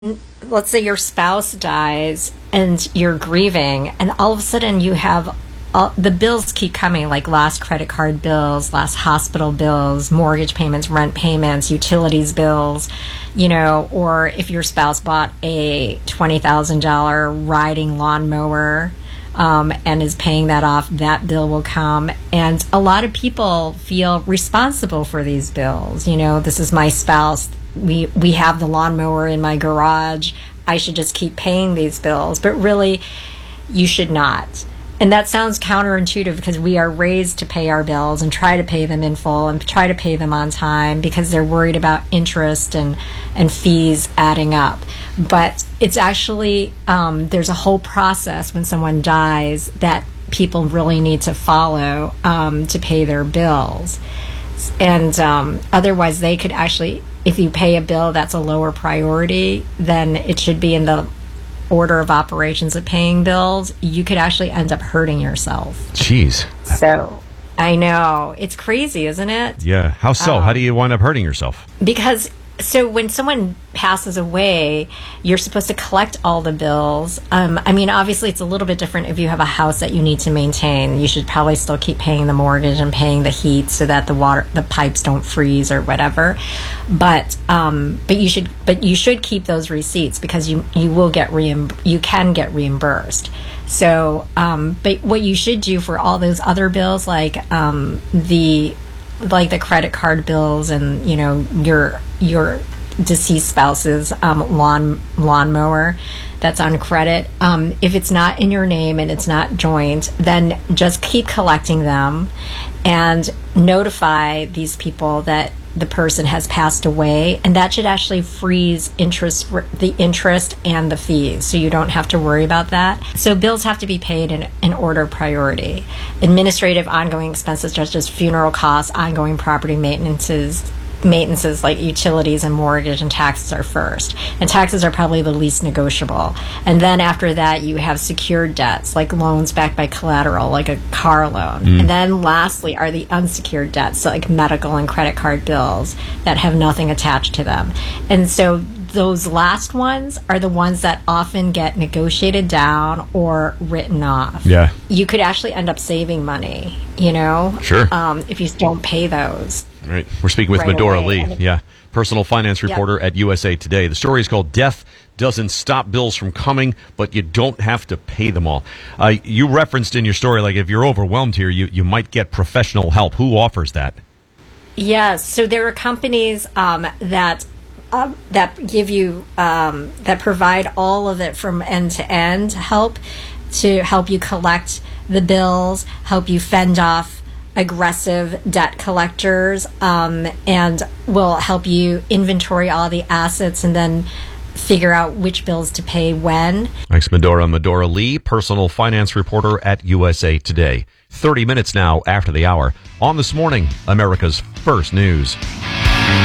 let's say your spouse dies and you're grieving, and all of a sudden you have the bills keep coming, like last credit card bills, last hospital bills, mortgage payments, rent payments, utilities bills, or if your spouse bought a $20,000 riding lawnmower and is paying that off, that bill will come. And a lot of people feel responsible for these bills. This is my spouse. We have the lawnmower in my garage. I should just keep paying these bills. But really, you should not. And that sounds counterintuitive because we are raised to pay our bills and try to pay them in full and try to pay them on time because they're worried about interest and fees adding up. But it's actually, there's a whole process when someone dies that people really need to follow to pay their bills. And otherwise, they could actually, if you pay a bill that's a lower priority, then it should be in the order of operations of paying bills, you could actually end up hurting yourself. Jeez. So, I know. It's crazy, isn't it? Yeah. How so? How do you wind up hurting yourself? Because, so when someone passes away, you're supposed to collect all the bills. Obviously, it's a little bit different if you have a house that you need to maintain. You should probably still keep paying the mortgage and paying the heat so that the pipes don't freeze or whatever. But you should keep those receipts because you can get reimbursed. So, but what you should do for all those other bills, like the credit card bills and your deceased spouse's lawnmower that's on credit, if it's not in your name and it's not joint, then just keep collecting them and notify these people that the person has passed away, and that should actually freeze the interest and the fees, so you don't have to worry about that. So bills have to be paid in order of priority. Administrative ongoing expenses such as funeral costs, ongoing property maintenances like utilities and mortgage and taxes are first. And taxes are probably the least negotiable. And then after that, you have secured debts, like loans backed by collateral, like a car loan. And then lastly are the unsecured debts, like medical and credit card bills that have nothing attached to them. And so those last ones are the ones that often get negotiated down or written off. Yeah. You could actually end up saving money, Sure. If you don't pay those. Right. We're speaking with Right Medora away. Lee, personal finance reporter at USA Today. The story is called Death Doesn't Stop Bills from Coming, but you don't have to pay them all. You referenced in your story, like if you're overwhelmed here, you might get professional help. Who offers that? Yes. So there are companies that give you, that provide all of it from end to end help to help you collect the bills, help you fend off aggressive debt collectors, and will help you inventory all the assets and then figure out which bills to pay when. Thanks, Medora. Medora Lee, personal finance reporter at USA Today. 30 minutes now after the hour. On This Morning, America's First News.